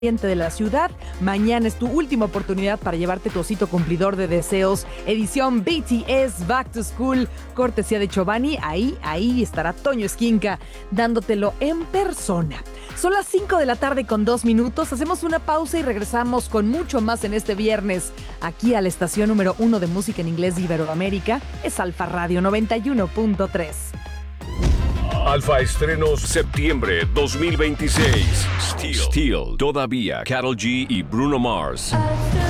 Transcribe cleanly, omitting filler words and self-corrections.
de la ciudad. Mañana es tu última oportunidad para llevarte tu osito cumplidor de deseos. Edición BTS Back to School, cortesía de Chobani. Ahí estará Toño Esquinca dándotelo en persona. Son las 5 de la tarde con 2 minutos. Hacemos una pausa y regresamos con mucho más en este viernes. Aquí a la estación número 1 de música en inglés de Iberoamérica. Es Alfa Radio 91.3. Alfa Estrenos Septiembre 2026. Steel. Todavía. Karol G y Bruno Mars.